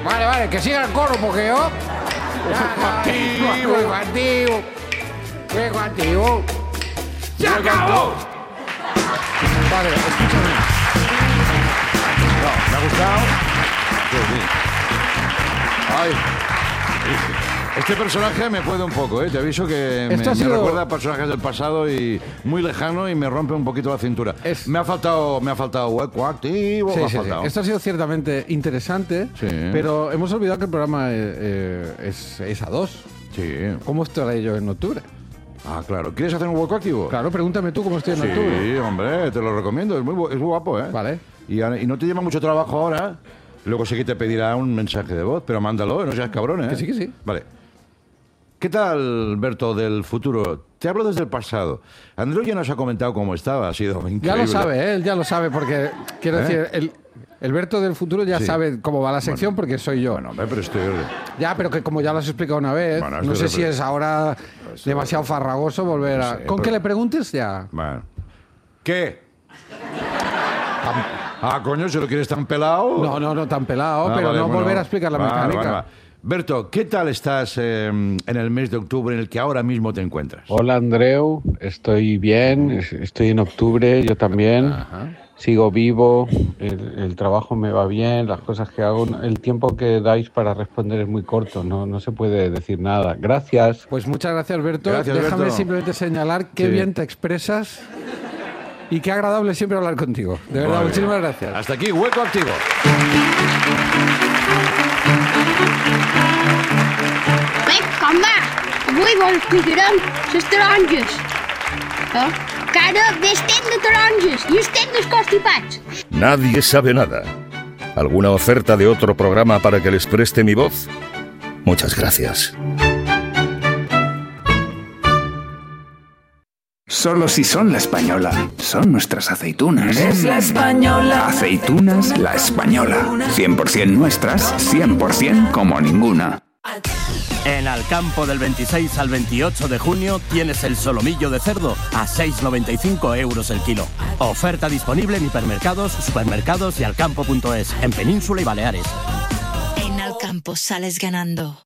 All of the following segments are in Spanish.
Vale, que siga el coro, porque yo... Juego activo. ¡Se acabó! Vale, escúchame. No, ¿me ha gustado? Sí. Ay. Este personaje me puede un poco, ¿eh? Te aviso que me recuerda a personajes del pasado y muy lejano y me rompe un poquito la cintura. Me ha faltado hueco activo. Sí. Faltado. Esto ha sido ciertamente interesante, pero hemos olvidado que el programa es a dos. Sí. ¿Cómo estaré yo en octubre? Ah, claro. ¿Quieres hacer un hueco activo? Claro, pregúntame tú cómo estoy en octubre. Sí, hombre, te lo recomiendo. Es muy guapo, ¿eh? Vale. Y no te lleva mucho trabajo ahora. Luego sí que te pedirá un mensaje de voz, pero mándalo, no seas cabrón, ¿eh? Que sí. Vale. ¿Qué tal, Berto, del futuro? Te hablo desde el pasado. Andreu ya nos ha comentado cómo estaba, ha sido increíble. Ya lo sabe, él ya lo sabe, porque, quiero decir, el Berto del futuro ya sabe cómo va la sección, porque soy yo. Bueno, pero estoy... Ya, pero que como ya lo has explicado una vez, no sé si es ahora demasiado farragoso volver a... ¿Con que le preguntes ya? Bueno. ¿Qué? Coño, si lo quieres tan pelado... No, tan pelado, pero no volver a explicar la mecánica. Vale. Berto, ¿qué tal estás en el mes de octubre en el que ahora mismo te encuentras? Hola, Andreu, estoy bien, estoy en octubre, yo también. Ajá. Sigo vivo, el trabajo me va bien, las cosas que hago, el tiempo que dais para responder es muy corto, no se puede decir nada. Gracias. Pues muchas gracias, Berto. Gracias, Déjame Berto. simplemente señalar qué bien te expresas y qué agradable siempre hablar contigo. De verdad, muchísimas gracias. Hasta aquí, hueco activo. Avui vols picarem les taronges. Que ara bé estem de taronges i estem desconstipats. Nadie sabe nada. ¿Alguna oferta de otro programa para que les preste mi voz? Muchas gracias. Solo si son La Española. Son nuestras aceitunas. Es La Española. Aceitunas La Española. 100% nuestras, 100% como ninguna. En Alcampo del 26 al 28 de junio tienes el solomillo de cerdo a 6,95 € el kilo. Oferta disponible en hipermercados, supermercados y alcampo.es, en Península y Baleares. En Alcampo sales ganando.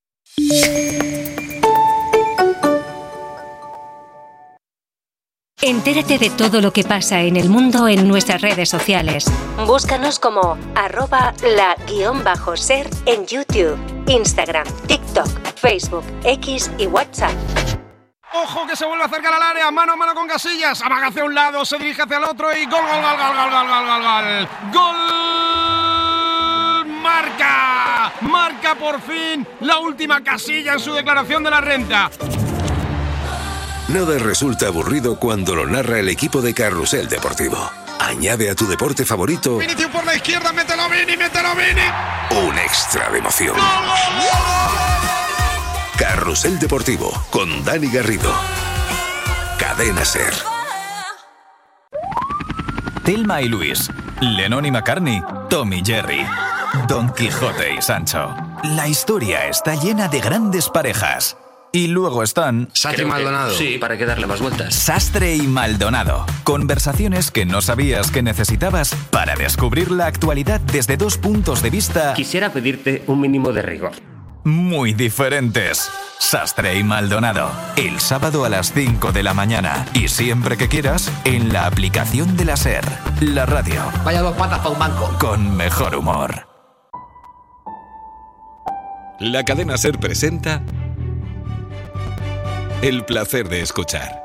Entérate de todo lo que pasa en el mundo en nuestras redes sociales. Búscanos como @la_ser en YouTube, Instagram, TikTok, Facebook, X y WhatsApp. ¡Ojo que se vuelve a acercar al área! ¡Mano a mano con Casillas! Amaga hacia un lado, se dirige hacia el otro y ¡gol! ¡Gol! ¡Marca! ¡Marca por fin la última Casilla en su declaración de la renta! Nada resulta aburrido cuando lo narra el equipo de Carrusel Deportivo. Añade a tu deporte favorito... Vinicius por la izquierda, mételo Vini! ...un extra de emoción. Carrusel Deportivo, con Dani Garrido. Cadena SER. Thelma y Luis, Lennon y McCartney, Tom y Jerry, Don Quijote y Sancho. La historia está llena de grandes parejas. Y luego están... Sastre y Maldonado. Sí, ¿para qué darle más vueltas? Sastre y Maldonado. Conversaciones que no sabías que necesitabas para descubrir la actualidad desde dos puntos de vista... Quisiera pedirte un mínimo de rigor. Muy diferentes. Sastre y Maldonado. El sábado a las 5 de la mañana. Y siempre que quieras, en la aplicación de la SER. La radio. Vaya dos patas para un banco. Con mejor humor. La cadena SER presenta... El placer de escuchar.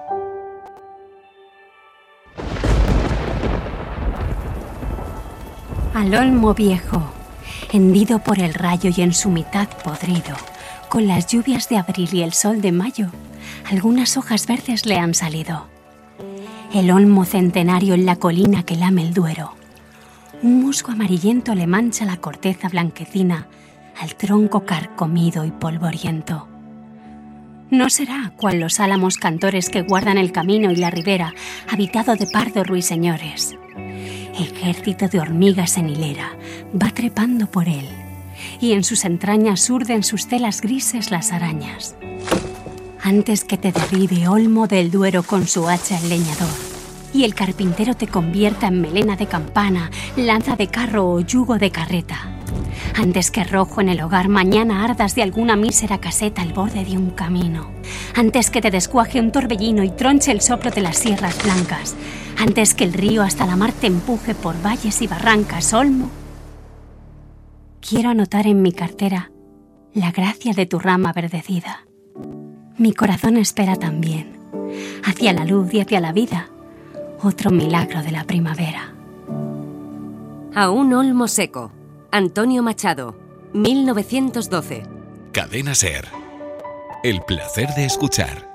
Al olmo viejo, hendido por el rayo y en su mitad podrido, con las lluvias de abril y el sol de mayo, algunas hojas verdes le han salido. El olmo centenario en la colina que lame el Duero. Un musgo amarillento le mancha la corteza blanquecina al tronco carcomido y polvoriento. No será cual los álamos cantores que guardan el camino y la ribera, habitado de pardos ruiseñores. Ejército de hormigas en hilera va trepando por él, y en sus entrañas urden sus telas grises las arañas. Antes que te derribe olmo del Duero con su hacha el leñador, y el carpintero te convierta en melena de campana, lanza de carro o yugo de carreta, Antes que rojo en el hogar mañana ardas de alguna mísera caseta al borde de un camino. Antes que te descuaje un torbellino y tronche el soplo de las sierras blancas. Antes que el río hasta la mar te empuje por valles y barrancas, Olmo. Quiero anotar en mi cartera la gracia de tu rama verdecida. Mi corazón espera también, hacia la luz y hacia la vida, otro milagro de la primavera. A un olmo seco. Antonio Machado, 1912. Cadena SER. El placer de escuchar.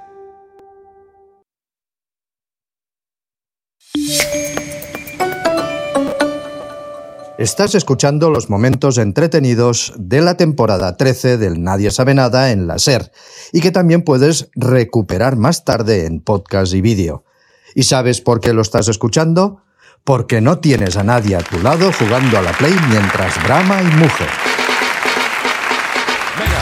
Estás escuchando los momentos entretenidos de la temporada 13 del Nadie sabe nada en la SER y que también puedes recuperar más tarde en podcast y vídeo. ¿Y sabes por qué lo estás escuchando? Porque no tienes a nadie a tu lado jugando a la Play mientras brama y muge. Venga.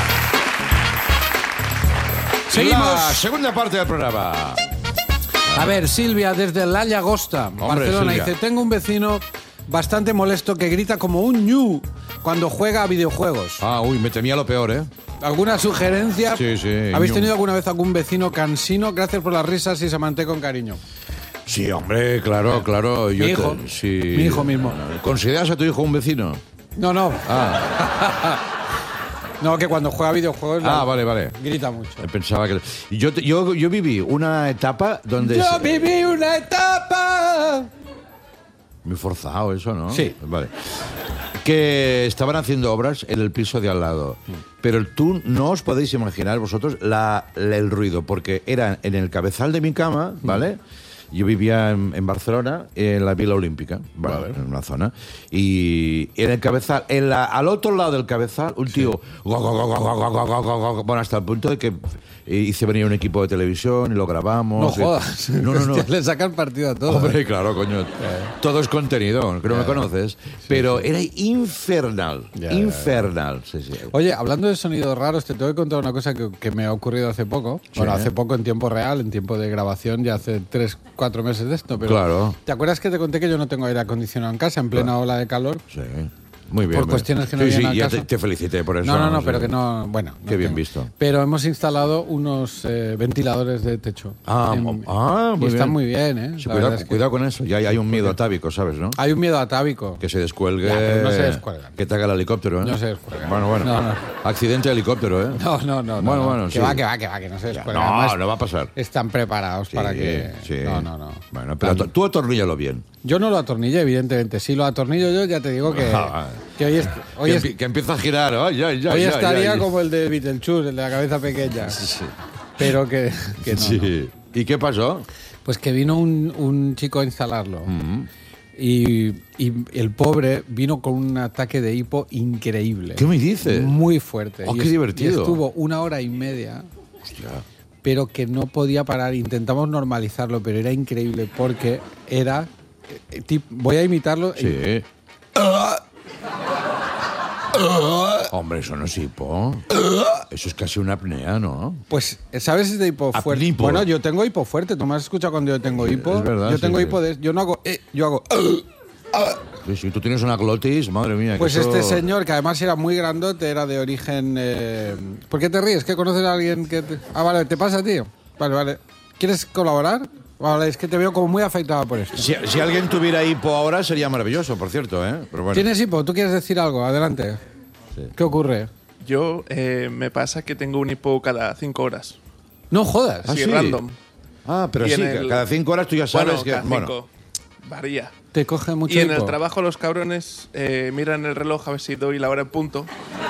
Seguimos. La segunda parte del programa. A ver, Silvia, desde La Llagosta, Barcelona, Silvia. dice: tengo un vecino bastante molesto que grita como un ñu cuando juega a videojuegos. Me temía lo peor, ¿eh? ¿Alguna sugerencia? Sí. ¿Habéis ñu. tenido alguna vez algún vecino cansino? Gracias por las risas y se manté con cariño. Sí, hombre, claro. Mi hijo. Mi hijo mismo. ¿Consideras a tu hijo un vecino? No. No, que cuando juega a videojuegos vale. grita mucho. Pensaba que... Yo viví una etapa donde... viví una etapa... Muy forzado eso, ¿no? Sí. Vale. Que estaban haciendo obras en el piso de al lado. Pero tú no os podéis imaginar vosotros el ruido, porque era en el cabezal de mi cama, ¿vale? Yo vivía en Barcelona, en la Vila Olímpica, ¿vale? En una zona. Y en el cabezal, al otro lado del cabezal, un tío... Bueno, hasta el punto de que hice venir un equipo de televisión y lo grabamos. No jodas. No. Le sacan partido a todo. Hombre, claro, coño. Todo es contenido, que no me conoces. Pero era infernal. Infernal. Sí. Oye, hablando de sonidos raros, te tengo que contar una cosa que me ha ocurrido hace poco. Sí. Bueno, hace poco en tiempo real, en tiempo de grabación, ya hace 3-4 meses de esto. Pero claro. ¿te acuerdas que te conté que yo no tengo aire acondicionado en casa en plena ola de calor? Sí. Muy bien. Por cuestiones que no vienen al ya caso. te felicité por eso. No, pero que no... Bueno. Qué bien visto. Pero hemos instalado unos ventiladores de techo. Muy y bien. están muy bien, ¿eh? Sí, cuidado con eso. Ya hay un miedo atávico, ¿sabes, no? Hay un miedo atávico. Que se descuelgue. Ya, pero no se descuelgan. Que te haga el helicóptero, ¿eh? No se descuelgan. Bueno. No. Accidente de helicóptero, ¿eh? No. Bueno, que va, que no se descuelgan. No, Además, no va a pasar. Están preparados para que... Sí. No. Bueno, pero tú atorníllalo bien. Yo no lo atornillé, evidentemente. Si lo atornillo yo, ya te digo que hoy que empieza a girar. Hoy estaría como el de Beetlejuice, el de la cabeza pequeña. Sí. Pero que no. Sí. No. ¿Y qué pasó? Pues que vino un chico a instalarlo. Y el pobre vino con un ataque de hipo increíble. ¿Qué me dices? Muy fuerte. ¡Oh, qué divertido! Y estuvo 1 hora y media. Hostia. Pero que no podía parar. Intentamos normalizarlo, pero era increíble porque era... voy a imitarlo. Sí. Hombre, eso no es hipo. Eso es casi una apnea, ¿no? Pues, ¿sabes ese de hipo fuerte? Apnipo. Bueno, yo tengo hipo fuerte. ¿Tú me has escuchado cuando yo tengo hipo? Es verdad, yo tengo sí. hipo de... Yo no hago... yo hago... Si tú tienes una glotis, madre mía. Pues que eso... este señor, que además era muy grandote, era de origen... ¿Por qué te ríes? ¿Que conoces a alguien que...? Ah, vale, ¿te pasa, tío? Vale. ¿Quieres colaborar? Vale, es que te veo como muy afectado por esto. Si alguien tuviera hipo ahora sería maravilloso, por cierto, ¿eh? Pero bueno. ¿Tienes hipo? ¿Tú quieres decir algo? Adelante. Sí. ¿Qué ocurre? Yo me pasa que tengo un hipo cada 5 horas. No jodas. Así random. Pero Y sí, cada 5 horas tú ya sabes que... Cada 5. Varía. Te coge mucho Y en hipo. el trabajo los cabrones miran el reloj a ver si doy la hora en punto.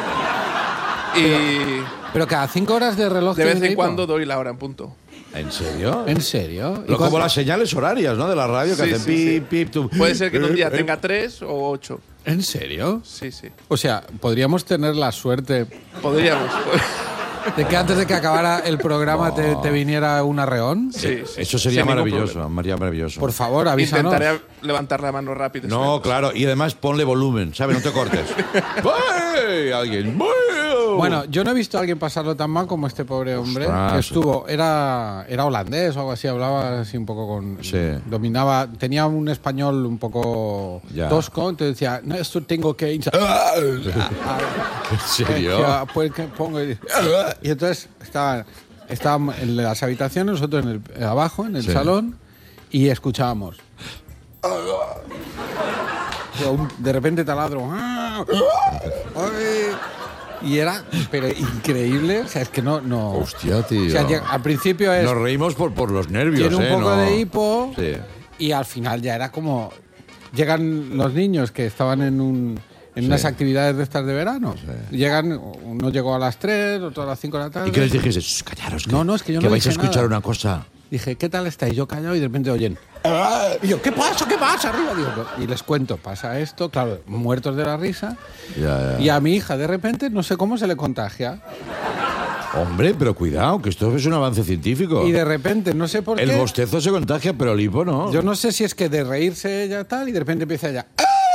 Pero cada 5 horas de reloj... De vez tienes en hipo. cuando doy la hora en punto. ¿En serio? ¿En serio? Como las señales horarias, ¿no? De la radio que Sí, hacen sí, pip. Tú... Puede ser que en un día tenga 3 o 8. ¿En serio? Sí. O sea, podríamos tener la suerte... Podríamos. ¿De que antes de que acabara el programa te viniera un arreón? Sí. Eso sería Sin ningún maravilloso, maravilloso. Por favor, avísanos. Intentaré levantar la mano rápido. No, claro, y además ponle volumen, ¿sabes? No te cortes. ¡Ay! Alguien. Bueno, yo no he visto a alguien pasarlo tan mal como este pobre hombre. Ostras. Que estuvo, era holandés o algo así, hablaba así un poco con... Sí. Dominaba, tenía un español un poco Ya. tosco, entonces decía, no, esto tengo que... ¿En serio? Pues que pongo... Y entonces estábamos en las habitaciones, nosotros abajo, en el Sí. salón, y escuchábamos... De repente taladro. Y era, pero increíble. O sea, es que no. Hostia, tío. O sea, al principio es. Nos reímos por los nervios, Tiene un poco ¿no? de hipo. Sí. Y al final ya era como. Llegan los niños que estaban en unas actividades de estas de verano. Llegan, uno llegó a las 3, otro a las 5 de la tarde. ¿Y qué les dijiste? Callaros. No, es que yo que no vais a dije escuchar nada. una cosa. Dije, ¿qué tal estáis? Yo callado y de repente oyen. Y yo, ¿qué pasa? ¿Qué pasa? Arriba. Digo, y les cuento, pasa esto, claro, muertos de la risa. Ya. Y a mi hija, de repente, no sé cómo se le contagia. Hombre, pero cuidado, que esto es un avance científico. Y de repente, no sé por El qué. bostezo se contagia, pero el hipo no. Yo no sé si es que de reírse ella tal, y de repente empieza ella.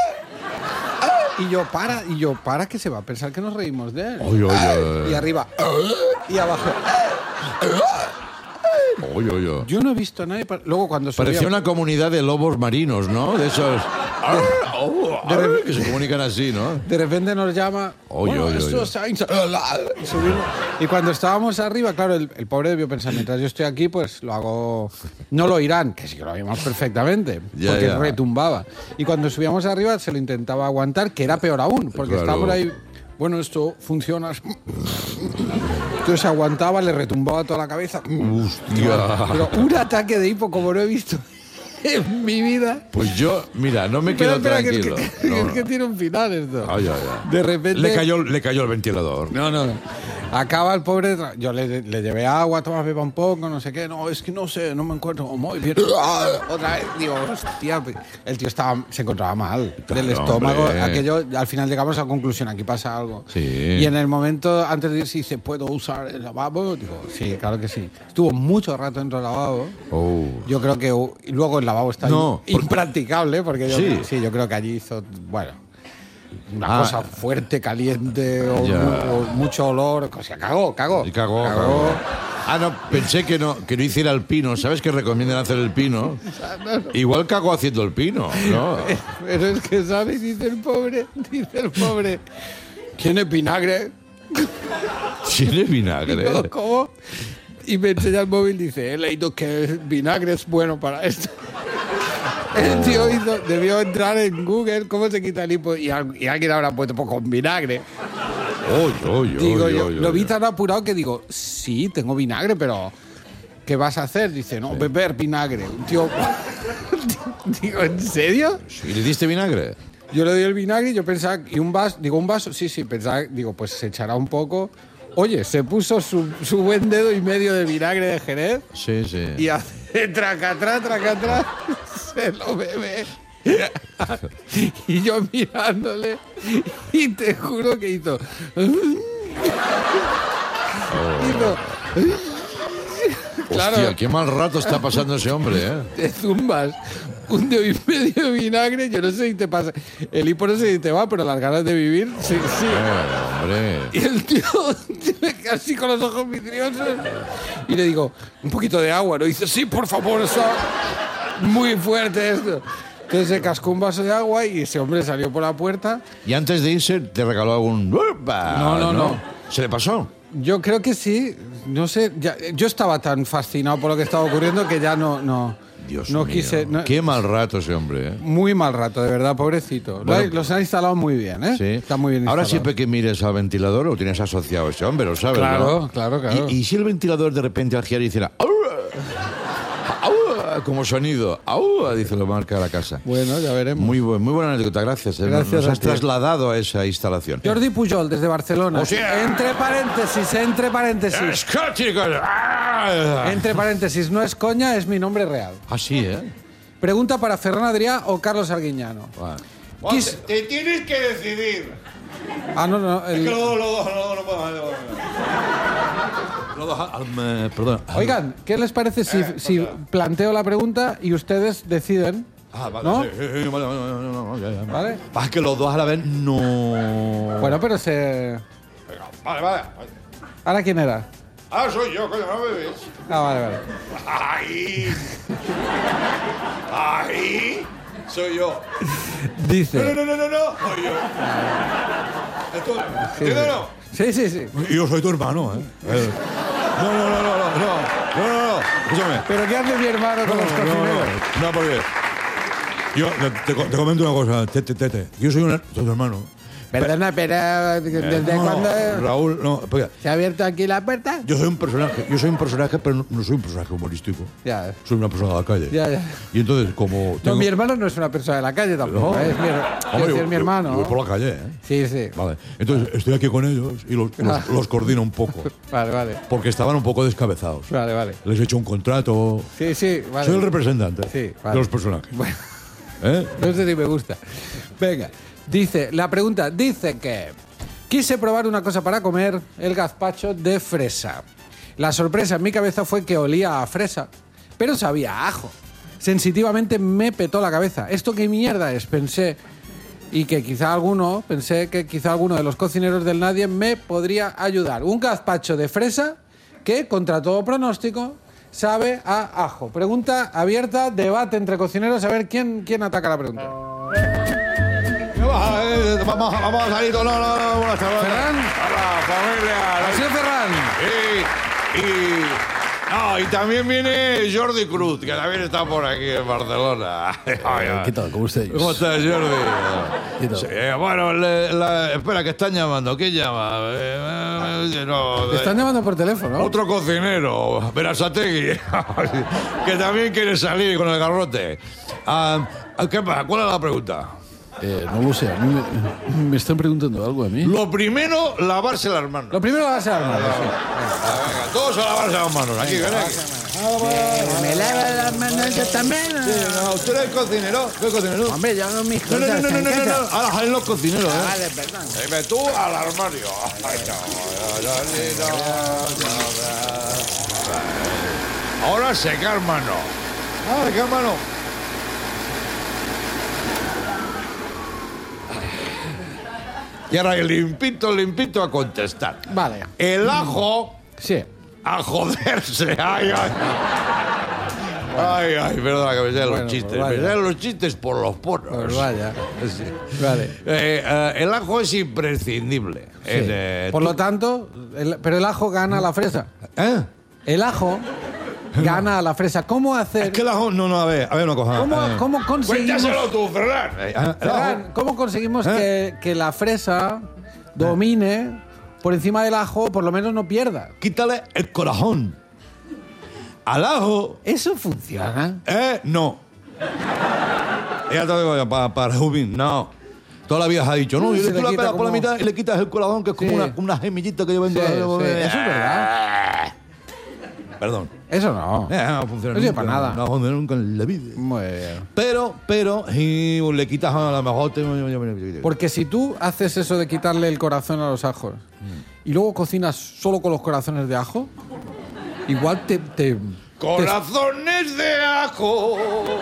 Y yo, para, que se va a pensar que nos reímos de él. Oye. Y arriba. Y abajo. Oye. Yo no he visto a nadie. Luego cuando Parecía subíamos- una comunidad de lobos marinos, ¿no? De esos... que se comunican así, ¿no? De repente nos llama. Oye. Esto se ha y subimos. Y cuando estábamos arriba, claro, el pobre debió pensar, mientras yo estoy aquí, pues lo hago. No lo oirán, que sí que lo oímos perfectamente, Ya, porque ya. retumbaba. Y cuando subíamos arriba se lo intentaba aguantar, que era peor aún, porque Claro. estábamos ahí. Bueno, esto funciona. Entonces se aguantaba, le retumbaba toda la cabeza. Hostia. Pero un ataque de hipo como no he visto en mi vida. Pues yo, mira, no me quedo Espera, que tranquilo. es que tiene un final esto. Ay. De repente. Le cayó el ventilador. No. Acaba el pobre. Yo le llevé agua, toma, beba un poco, no sé qué. No, es que no sé, no me encuentro muy bien. Otra vez, digo, hostia. El tío se encontraba mal del estómago. hombre. Aquello, al final llegamos a la conclusión, aquí pasa algo. Sí. Y en el momento, antes de irse, dice, ¿puedo usar el lavabo? Digo, sí, claro que sí. Estuvo mucho rato dentro del lavabo. Oh. Yo creo que. Y luego el lavabo está impracticable, porque yo creo que allí hizo. Bueno. Una cosa fuerte, caliente o mucho olor. O sea, cagó. Cagó. Ah, no, pensé que no hiciera el pino. ¿Sabes que recomiendan hacer el pino? Igual cagó haciendo el pino, ¿no? Pero es que, ¿sabes? Dice el pobre. ¿Tiene vinagre? ¿Tiene vinagre? Digo, ¿cómo? Y me enseña el móvil y dice, he leído que el vinagre es bueno para esto. El tío debió entrar en Google cómo se quita el hipo y alguien habrá puesto con vinagre. Digo yo, lo vi tan apurado que digo, sí, tengo vinagre, pero ¿qué vas a hacer? Dice, no, beber vinagre. Un tío, digo, ¿en serio? ¿Y le diste vinagre? Yo le doy el vinagre y yo pensaba, ¿y un vaso? Sí, pensaba, digo, pues se echará un poco. Oye, se puso su buen dedo y medio de vinagre de Jerez. Sí. Y hace tracatrá, se lo bebe. Y yo mirándole, y te juro que hizo. Claro, Hostia, qué mal rato está pasando ese hombre, ¿eh? te zumbas un dedo y medio de vinagre, yo no sé si te pasa. El hipo no sé si te va, pero las ganas de vivir, sí. Hombre. Y el tío así con los ojos vidriosos. Y le digo, un poquito de agua, ¿no? Y dice, sí, por favor, está muy fuerte esto. Entonces se cascó un vaso de agua y ese hombre salió por la puerta. Y antes de irse, te regaló algún... No. ¿Se le pasó? Yo creo que sí. No sé, yo estaba tan fascinado por lo que estaba ocurriendo que ya no Dios no mío. quise. Qué mal rato ese hombre, ¿eh? Muy mal rato, de verdad, pobrecito. Bueno, los han instalado muy bien, ¿eh? Sí. Está muy bien instalado. Ahora siempre que mires al ventilador lo tienes asociado a ese hombre, lo sabes, Claro, ¿no? claro. ¿Y si el ventilador de repente al girar hiciera... como sonido, dice, lo marca la casa. Bueno, ya veremos. Muy buena anécdota, gracias. Gracias Nos a has ti. trasladado a esa instalación. Jordi Pujol, desde Barcelona. O sea- Entre paréntesis. Entre paréntesis, no es coña, es mi nombre real. Así, ¿eh? Pregunta para Ferran Adrià o Carlos Arguiñano. Quis- Te tienes que decidir. No. Es que los dos Perdón. Oigan, ¿qué les parece si planteo la pregunta y ustedes deciden? Vale. ¿No? Sí, ya. ¿Vale? Es que los dos a la vez no. Bueno, pero se... Venga, vale. ¿Ahora quién era? Ah, soy yo, coño, no me ves. Ah, vale. Ahí. Soy yo. Dice. No. Soy yo. ¿Entiendes o no? Sí. Yo soy tu hermano, ¿eh? No. Escúchame. ¿Pero qué hace mi hermano con los cocineros? No, porque... Yo te comento una cosa, Tete. Yo soy tu hermano. Perdona, pero ¿desde cuándo Raúl, no, porque se ha abierto aquí la puerta? yo soy un personaje, pero no soy un personaje humorístico. Ya. Soy una persona de la calle. Ya. Y entonces, como No, mi hermano no es una persona de la calle tampoco, es mi hermano. Yo voy por la calle, ¿eh? Sí. Vale. Entonces, estoy aquí con ellos y los coordino un poco. Vale. Porque estaban un poco descabezados. Vale. Les he hecho un contrato. Sí, vale. Soy el representante de los personajes. Bueno. ¿Eh? No sé si me gusta. Venga. La pregunta dice que quise probar una cosa para comer, el gazpacho de fresa. La sorpresa en mi cabeza fue que olía a fresa, pero sabía a ajo. Sensitivamente me petó la cabeza. ¿Esto qué mierda es? Pensé que quizá alguno de los cocineros del Nadie me podría ayudar. Un gazpacho de fresa que, contra todo pronóstico, sabe a ajo. Pregunta abierta, debate entre cocineros, a ver quién ataca la pregunta. Vamos a salir. No, buenas tardes. ¿Ferran? Hola, familia. ¿Ha sido Ferran? Y también viene Jordi Cruz, que también está por aquí en Barcelona. ¿Qué tal? ¿Cómo estáis? ¿Cómo estás, Jordi? ¿Qué tal? Sí, bueno, espera, que están llamando. ¿Quién llama? Te están llamando por teléfono. Otro cocinero, Berasategui, que también quiere salir con el garrote. ¿Qué pasa? ¿Cuál es la pregunta? No lo sé, a mí me están preguntando algo a mí. Lo primero, lavarse las manos. Venga, todos a lavarse las manos. Aquí, ven aquí. ¿Me lava las manos yo también? ¿Usted es cocinero? ¿Qué cocinero? Hombre, yo hago mis cosas. No. Ahora salen los cocineros, Vale, perdón. Dime tú al armario. Ahora secar mano. Secar mano. Y ahora limpito a contestar. Vale. El ajo. Sí. A joderse. Ay, perdona que me sean los chistes. Me sean los chistes por los poros. Pues vaya. Sí. Vale. El ajo es imprescindible. Sí. Por lo tanto, pero el ajo gana a la fresa. El ajo gana a la fresa. ¿Cómo hacer? Es que el ajo... No, a ver una cosa. ¿Cómo conseguimos... Cuéntaselo tú, Ferran. Ferran, ¿cómo conseguimos que la fresa domine por encima del ajo, por lo menos no pierda? Quítale el corazón. Al ajo... ¿Eso funciona? No. Ya te digo, para Rubín, no. Toda la vida se ha dicho, no, y tú la pegas por la mitad y le quitas el corazón, que es como una gemillita que yo vengo. Eso es verdad. Perdón. Eso no. No funciona. No sirve para nada. No funciona nunca en la vida. Muy bien. Pero, si le quitas a lo mejor... Porque si tú haces eso de quitarle el corazón a los ajos y luego cocinas solo con los corazones de ajo, igual te ¡Corazones de ajo!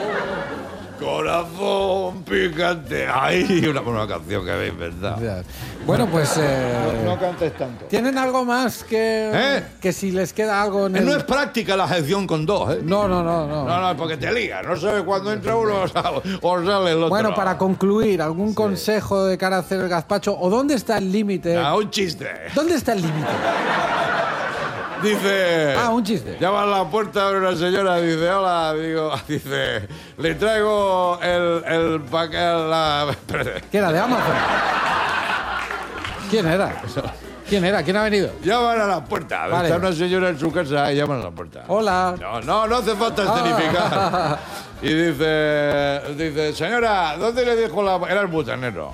Corazón picante. ¡Ay! Una canción que habéis inventado. Bueno, pues... No cantes tanto. ¿Tienen algo más que si les queda algo en el... No es práctica la sección con dos, ¿eh? No. No, porque te ligas. No sabes cuándo entra uno o sale el otro. Bueno, para concluir, ¿algún consejo de cara a hacer el gazpacho? ¿O dónde está el límite? Un chiste. ¿Dónde está el límite? Dice... un chiste. Llama a la puerta, abre una señora, dice, hola, dice, le traigo el paquete, ¿Qué era, de Amazon? ¿Quién era? ¿Quién ha venido? Llaman a la puerta. Vale. Está una señora en su casa y llaman a la puerta. Hola. No hace falta escenificar. Y dice, señora, ¿dónde le dejo la...? Era el butanero.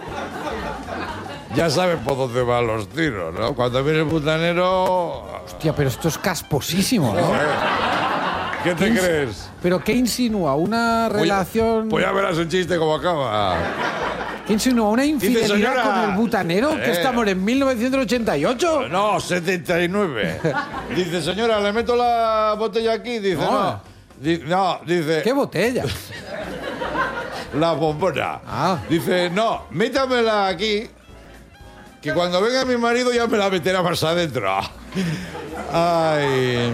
Ya sabes por dónde van los tiros, ¿no? Cuando viene el butanero... Hostia, pero esto es casposísimo, ¿no? ¿Qué te crees? ¿Pero qué insinúa? ¿Una relación...? Pues ya verás el chiste cómo acaba. ¿Qué insinúa? ¿Una infidelidad señora, con el butanero? ¿Que estamos en 1988? No, 79. Dice, señora, ¿le meto la botella aquí? Dice, no. Dice... ¿Qué botella? La bombona. Dice, no, métamela aquí, Que cuando venga mi marido ya me la meterá más adentro. Ay.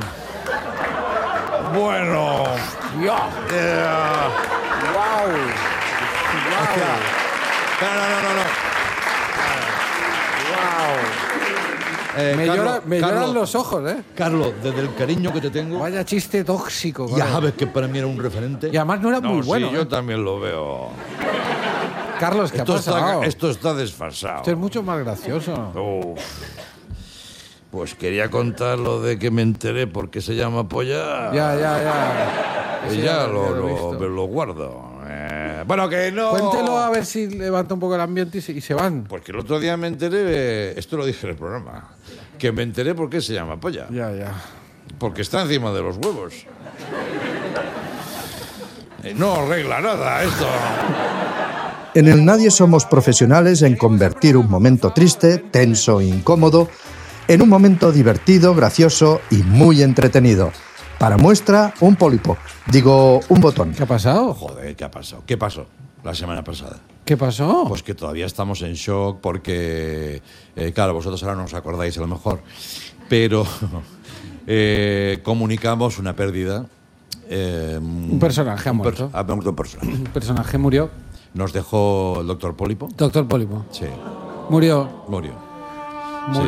Bueno. ¡Ya! ¡Wow! No. Me lloran los ojos, ¿eh? Carlos, desde el cariño que te tengo. Vaya chiste tóxico. Ya sabes que para mí era un referente. Y además no era muy bueno. Sí, yo también lo veo. Carlos, ¿qué ha pasado? Esto está desfasado. Esto es mucho más gracioso. Uf. Pues quería contar lo de que me enteré porque se llama polla. Ya. Y ya lo guardo. Bueno, que no. Cuéntelo a ver si levanta un poco el ambiente y se van. Pues que el otro día me enteré, esto lo dije en el programa, que me enteré por qué se llama polla. Ya. Porque está encima de los huevos. No arregla nada esto. En el Nadie somos profesionales en convertir un momento triste, tenso e incómodo en un momento divertido, gracioso y muy entretenido. Para muestra, un pólipo. Digo, un botón. ¿Qué ha pasado? Joder, ¿qué ha pasado? ¿Qué pasó la semana pasada? ¿Qué pasó? Pues que todavía estamos en shock porque, claro, vosotros ahora no os acordáis a lo mejor, pero comunicamos una pérdida. Un personaje ha muerto. Ha muerto un personaje. Un personaje murió. Nos dejó el doctor Pólipo. Doctor Pólipo. Sí. Murió. Sí.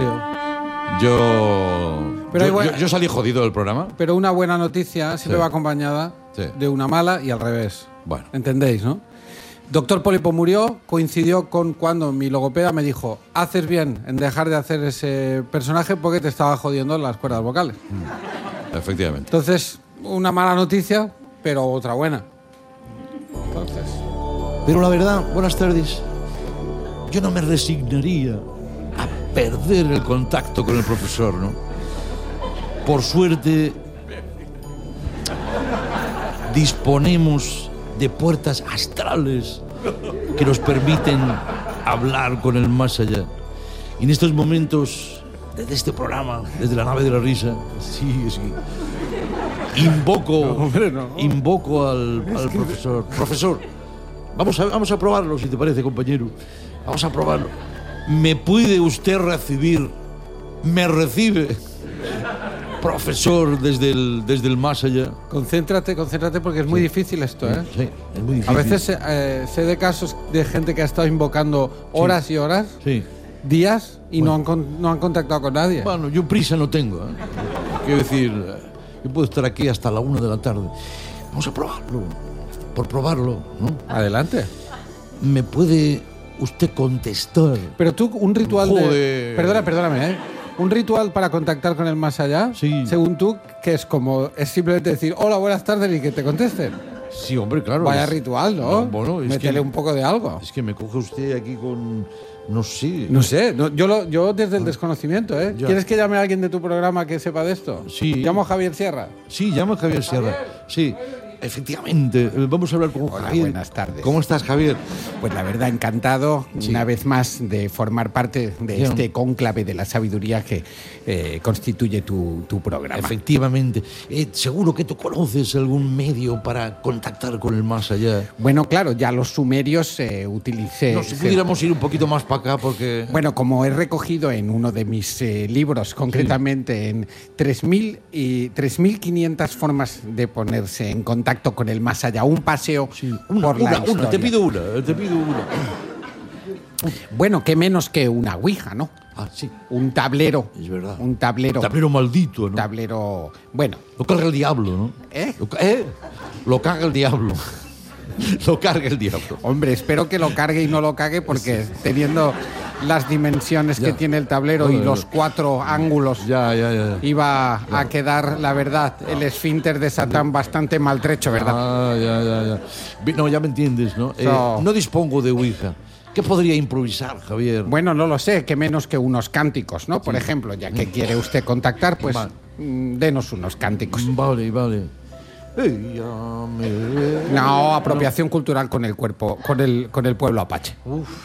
Yo salí jodido del programa. Pero una buena noticia siempre va acompañada de una mala y al revés. Bueno. ¿Entendéis, no? Doctor Pólipo murió, coincidió con cuando mi logopeda me dijo: haces bien en dejar de hacer ese personaje porque te estaba jodiendo las cuerdas vocales. Efectivamente. Entonces, una mala noticia, pero otra buena. Pero la verdad, buenas tardes, yo no me resignaría a perder el contacto con el profesor, ¿no? Por suerte, disponemos de puertas astrales que nos permiten hablar con el más allá. Y en estos momentos, desde este programa, desde la nave de la risa, sí, invoco al profesor. Profesor, vamos a probarlo, si te parece, compañero. Vamos a probarlo. ¿Me puede usted recibir? ¿Me recibe? Profesor, desde el más allá. Concéntrate porque es muy difícil esto, ¿eh? Sí, es muy difícil. A veces sé de casos de gente que ha estado invocando horas y horas, días, y no han contactado con nadie. Bueno, yo prisa no tengo, ¿eh? Quiero decir, yo puedo estar aquí hasta la 1 de la tarde. Vamos a probarlo. Por probarlo, ¿no? Adelante. ¿Me puede usted contestar? Pero tú, un ritual Joder. Perdóname, ¿eh? Un ritual para contactar con el más allá, según tú, que es simplemente decir hola, buenas tardes y que te contesten. Sí, hombre, claro. Vaya ritual, ¿no? Bueno, métele un poco de algo. Es que me coge usted aquí con... No sé. Yo desde el desconocimiento, ¿eh? Ya. ¿Quieres que llame a alguien de tu programa que sepa de esto? Sí. ¿Llamo a Javier Sierra? Sí, llamo a Javier Sierra. Sí. Efectivamente, vamos a hablar con Javier. Buenas tardes. ¿Cómo estás, Javier? Pues la verdad, encantado una vez más de formar parte de este cónclave de la sabiduría que constituye tu programa. Efectivamente. Seguro que tú conoces algún medio para contactar con el más allá. Bueno, claro, ya los sumerios utilicé. No, si pudiéramos ir un poquito más para acá porque... Bueno, como he recogido en uno de mis libros, concretamente en 3.500 formas de ponerse en contacto con el más allá, un paseo por la historia. Te pido una. Bueno, qué menos que una ouija, ¿no? Ah, sí. Un tablero. Es verdad. Un tablero. Tablero maldito, ¿no? Tablero, bueno. Lo carga el diablo, ¿no? Lo carga el diablo. Lo carga el diablo. Hombre, espero que lo cargue y no lo cague porque teniendo las dimensiones que tiene el tablero y los 4 ángulos iba a quedar, la verdad, el esfínter de Satán bastante maltrecho, ¿verdad? No, ya me entiendes, ¿no? No dispongo de ouija. ¿Qué podría improvisar, Javier? Bueno, no lo sé, que menos que unos cánticos, ¿no? Por ejemplo, ya que quiere usted contactar, pues denos unos cánticos. Vale. No, apropiación cultural con el cuerpo, con el pueblo apache.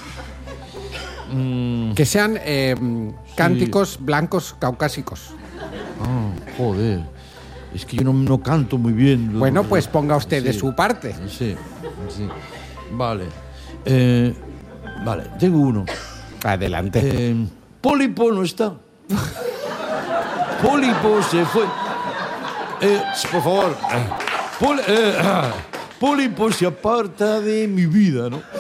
Que sean cánticos blancos caucásicos. Joder. Es que yo no canto muy bien. Bueno, pues ponga usted de su parte. Sí. Vale. Vale, tengo uno. Adelante. Pólipo no está. Pólipo se fue. Por favor. Pólipo se aparta de mi vida, ¿no?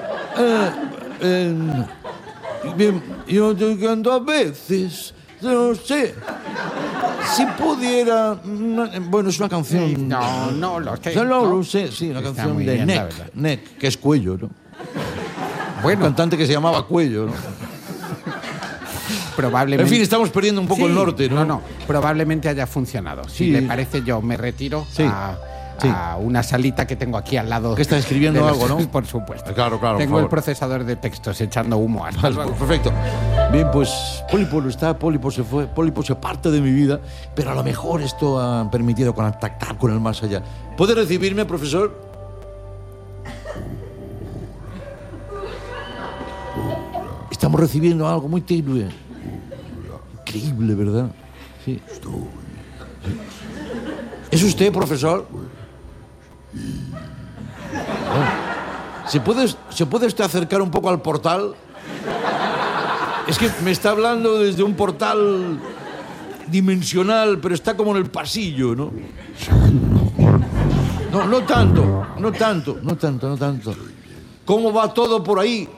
Bien, yo canto a veces, no sé. Si pudiera... Bueno, es una canción... No lo sé. No lo sé, sí, una canción de bien, Neck, que es Cuello, ¿no? Bueno. Un cantante que se llamaba Cuello, ¿no? Probablemente... En fin, estamos perdiendo un poco el norte, ¿no? No, probablemente haya funcionado. Si Sí. le parece, yo me retiro a una salita que tengo aquí al lado. Que está escribiendo algo, ¿no? Por supuesto. Claro, Tengo el procesador de textos echando humo. Hasta luego. Perfecto. Bien, pues Pólipo no está, Pólipo se fue, Pólipo se parte de mi vida, pero a lo mejor esto ha permitido contactar con el más allá. ¿Puede recibirme, profesor? Estamos recibiendo algo muy tenue. Increíble, ¿verdad? Sí. ¿Es usted, profesor? ¿Se puede usted acercar un poco al portal? Es que me está hablando desde un portal dimensional, pero está como en el pasillo, ¿no? No tanto. ¿Cómo va todo por ahí?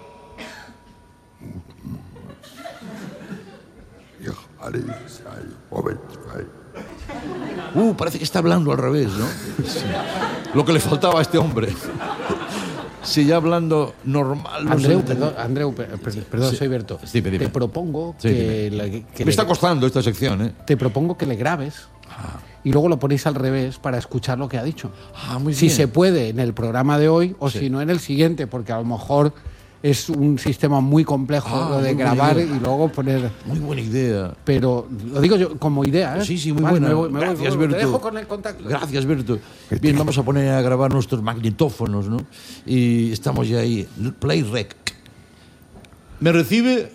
Parece que está hablando al revés, ¿no? Sí. Lo que le faltaba a este hombre. Sí, ya hablando normal. Andreu, perdón, Sí. soy Berto. Sí, dime. Te propongo Sí, que me está costando esta sección, ¿eh? Te propongo que le grabes y luego lo ponéis al revés para escuchar lo que ha dicho. Muy si bien. se puede en el programa de hoy o Sí. si no en el siguiente, porque a lo mejor es un sistema muy complejo lo de muy grabar buena idea. y luego poner... Muy buena idea. Pero lo digo yo como idea, ¿eh? Sí, muy Vale, buena. me voy, Gracias, te Berto. dejo con el contacto. Gracias, Berto. Bien, vamos a poner a grabar nuestros magnetófonos, ¿no? Y estamos ya ahí. Play rec. ¿Me recibe?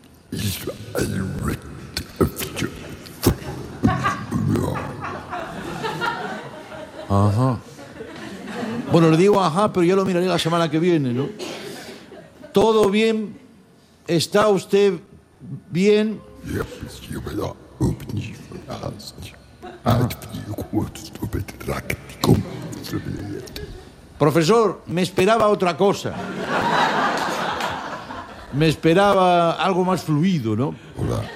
Ajá. Bueno, le digo ajá, pero ya lo miraré la semana que viene, ¿no? ¿Todo bien? ¿Está usted bien? Profesor, me esperaba otra cosa. Me esperaba algo más fluido, ¿no? Hola.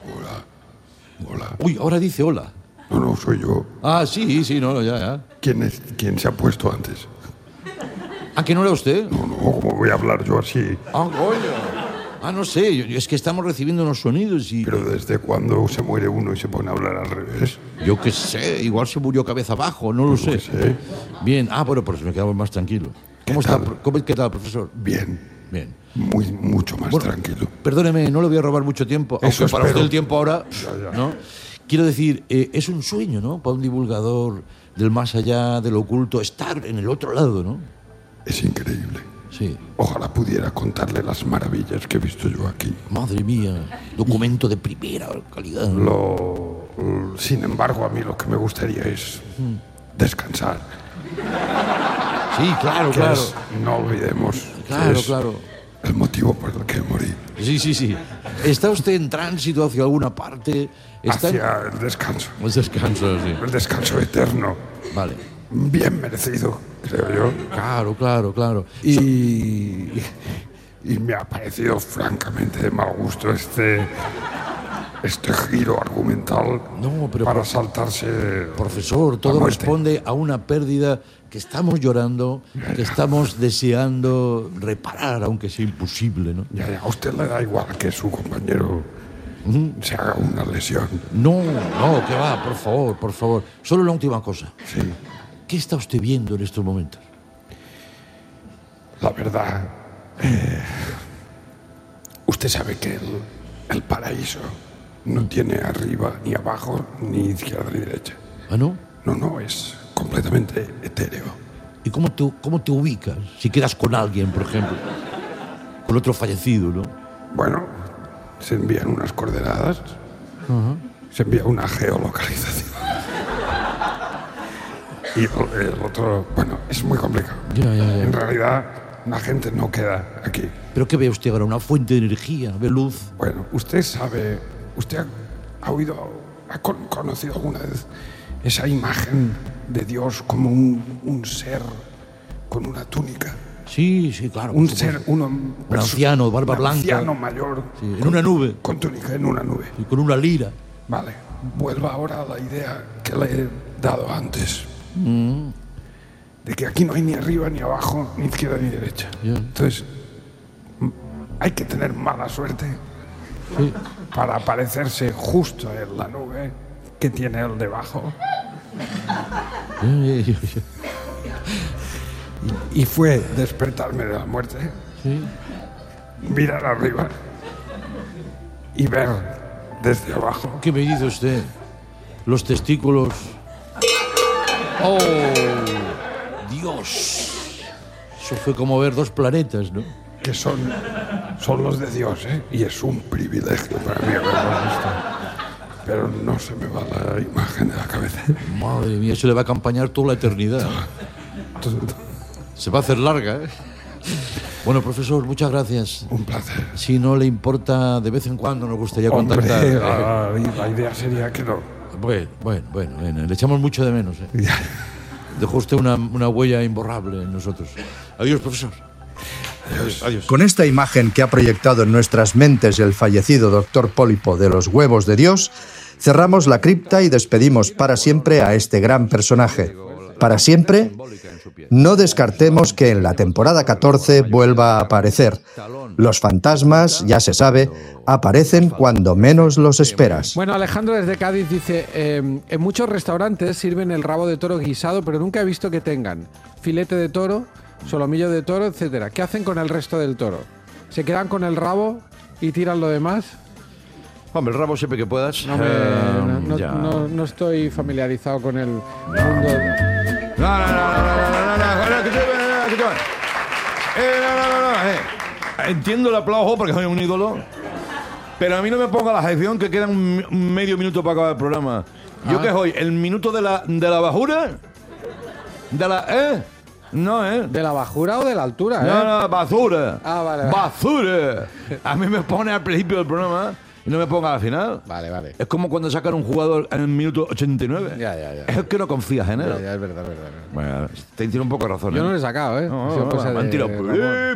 Uy, ahora dice hola. No, soy yo. Ah, sí, no, ya. ¿Quién se ha puesto antes? ¿Ah, que no era usted? No, ¿cómo voy a hablar yo así? Ah, coño. Ah, no sé, es que estamos recibiendo unos sonidos y... ¿Pero desde cuándo se muere uno y se pone a hablar al revés? Yo qué sé, igual se murió cabeza abajo, no lo sé. Bien, bueno, pues me quedamos más tranquilo. ¿Qué tal, profesor? Bien. Mucho más Bueno, tranquilo. Perdóneme, no le voy a robar mucho tiempo, Eso aunque para espero. usted el tiempo ahora, Ya. ¿no? Quiero decir, es un sueño, ¿no? Para un divulgador del más allá, del oculto, estar en el otro lado, ¿no? Es increíble. Sí. Ojalá pudiera contarle las maravillas que he visto yo aquí. Madre mía, documento de primera calidad. Sin embargo, a mí lo que me gustaría es descansar. Sí, claro. No olvidemos Claro, que es claro. el motivo por el que morí. Sí. ¿Está usted en tránsito hacia alguna parte? Hacia el descanso. El descanso, sí. El descanso eterno. Vale. Bien merecido, creo yo. Claro. Y me ha parecido francamente de mal gusto este giro argumental para saltarse. Profesor, la todo muerte. responde a una pérdida que estamos llorando, que estamos deseando reparar, aunque sea imposible, ¿no? Ya, a usted le da igual que su compañero se haga una lesión. No, que va, por favor. Solo la última cosa. Sí. ¿Qué está usted viendo en estos momentos? La verdad, usted sabe que el paraíso no tiene arriba ni abajo, ni izquierda ni derecha. ¿Ah, no? No, es completamente etéreo. ¿Y cómo te ubicas? Si quedas con alguien, por ejemplo, con otro fallecido, ¿no? Bueno, se envían unas coordenadas, se envía una geolocalización. Y el otro, bueno, es muy complicado. Ya. En realidad, la gente no queda aquí. ¿Pero qué ve usted ahora? ¿Una fuente de energía? ¿Ve luz? Bueno, usted sabe, usted ha conocido alguna vez esa imagen de Dios como un ser con una túnica. Sí, claro. Un ser, un anciano, barba blanca. Un anciano mayor. Sí, en una nube. Con túnica, en una nube. Y con una lira. Vale, vuelva ahora a la idea que le he dado antes. De que aquí no hay ni arriba, ni abajo, ni izquierda, ni derecha. Entonces, hay que tener mala suerte para aparecerse justo en la nube que tiene el debajo. Y fue despertarme de la muerte, mirar arriba y ver desde abajo. ¿Qué me dice usted? Los testículos. ¡Oh! ¡Dios! Eso fue como ver dos planetas, ¿no? Que son los de Dios, ¿eh? Y es un privilegio para mí haberlos visto. Pero no se me va la imagen de la cabeza. Madre mía, eso le va a acompañar toda la eternidad. Se va a hacer larga, ¿eh? Bueno, profesor, muchas gracias. Un placer. Si no le importa, de vez en cuando nos gustaría contactar. La idea sería que no. Bueno, le echamos mucho de menos, ¿eh? Dejó usted una huella imborrable en nosotros. Adiós, profesor. Adiós. Con esta imagen que ha proyectado en nuestras mentes el fallecido doctor Pólipo de los huevos de Dios, cerramos la cripta y despedimos para siempre a este gran personaje. Para siempre, no descartemos que en la temporada 14 vuelva a aparecer. Los fantasmas, ya se sabe, aparecen cuando menos los esperas. Bueno, Alejandro desde Cádiz dice, en muchos restaurantes sirven el rabo de toro guisado, pero nunca he visto que tengan filete de toro, solomillo de toro, etcétera. ¿Qué hacen con el resto del toro? ¿Se quedan con el rabo y tiran lo demás? Hombre, el rabo siempre que puedas. No estoy familiarizado con el mundo. No. Entiendo el aplauso porque soy un ídolo, pero a mí no me ponga la sección que queda un medio minuto para acabar el programa. Yo que soy el minuto de la bajura, No, ¿De la bajura o de la altura? No, basura. Vale. Basura. A mí me pone al principio del programa y no me ponga al final. Vale. Es como cuando sacan un jugador en el minuto 89. Ya. Es que no confías en él. Ya, es verdad. Bueno, te tiene un poco de razón. Yo no le he sacado, ¿eh? Me han tirado. Vale.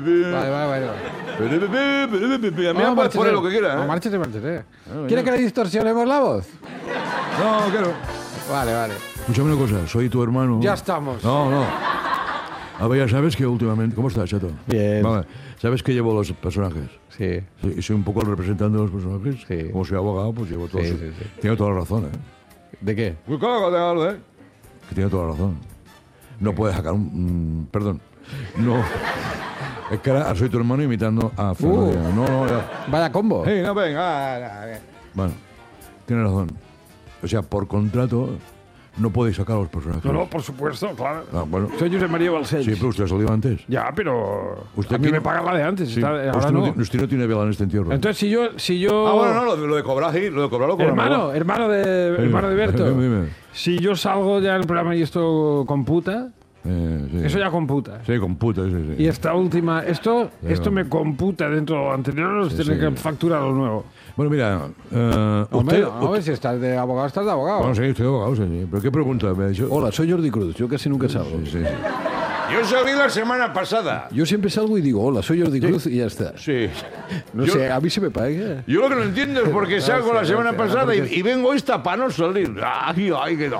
A mí me puedes poner lo que quieras. Márchate. ¿Quieres que le distorsionemos la voz? No, quiero. Vale. Escúchame una cosa, soy tu hermano. Ya estamos. No. A ver, ya sabes que últimamente... ¿Cómo estás, chato? Bien. Vale. ¿Sabes que llevo los personajes? Sí. Y soy un poco el representante de los personajes. Sí. Como soy abogado, pues llevo todo. Sí. Tiene toda la razón, ¿eh? ¿De qué? Pues cágate, ¿eh? Que tiene toda la razón. No puedes sacar perdón. No. Es que ahora soy tu hermano imitando a Fernando. No, ya. Vaya combo. Hey, no, venga. Bueno, tienes razón. O sea, por contrato... No podéis sacar a los personajes. No, por supuesto, claro. Bueno. Soy Josep María Balcells. Sí, pero usted ha salido antes. Ya, pero usted a mí me pagan la de antes. Sí. Ahora no. Usted no tiene vela en este entierro. Entonces, si yo... Bueno, lo de cobrar, sí. Lo de cobrar lo cobramos. Hermano de Berto. Dime. Si yo salgo ya en el programa y esto computa... Sí. Eso ya computa. Sí, computa, sí. Y esta última... Esto me computa dentro de lo anterior, tiene que facturar lo nuevo. Bueno, mira... Hombre, si estás de abogado, estás de abogado. Bueno, sí, estoy de abogado, sí. ¿Pero qué pregunta me ha dicho? Hola, soy Jordi Cruz. Yo casi nunca salgo. Sí. Yo salí la semana pasada. Yo siempre salgo y digo, hola, soy Jordi Cruz y ya está. Sí. No sé, a mí se me paga. Yo lo que no entiendo es por qué salgo la semana pasada y vengo esta para no salir. Ay.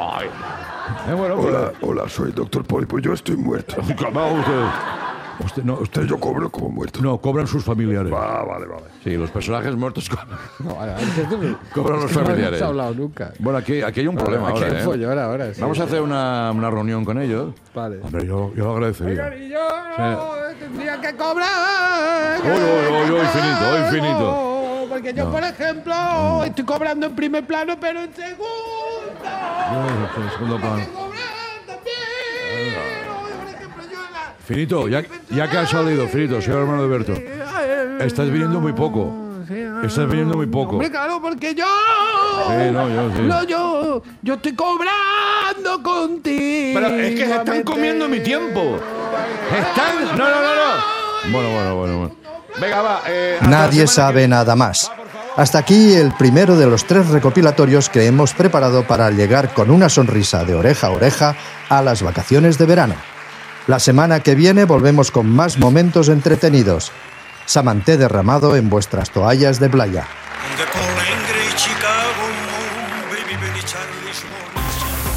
Hola, soy el doctor Pólipo. Yo estoy muerto. Usted yo cobro como muerto. No, cobran sus familiares. Vale. Sí, los personajes muertos cobran los familiares. No he hablado nunca. Bueno, aquí hay un problema ahora, ¿eh? Ahora, sí. Vamos a hacer una reunión con ellos. Vale. Hombre, yo lo agradecería. Tendría que cobrar. Hoy finito. Porque yo, por ejemplo, estoy cobrando en primer plano, pero en segundo. En segundo plano. Finito, ya que has salido, Finito, soy el hermano de Berto. Estás viniendo muy poco. Hombre, claro, porque yo... Sí, yo sí. No, yo estoy cobrando contigo. Pero es que se están comiendo mi tiempo. No. Bueno. Venga, va. Nadie sabe nada más. Hasta aquí el primero de los 3 recopilatorios que hemos preparado para llegar con una sonrisa de oreja a oreja a las vacaciones de verano. La semana que viene volvemos con más momentos entretenidos. Samanté derramado en vuestras toallas de playa.